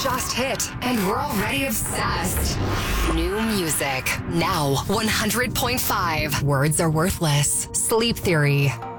just hit, and we're already obsessed. New music, now 100.5. Words Are Worthless. Sleep Theory.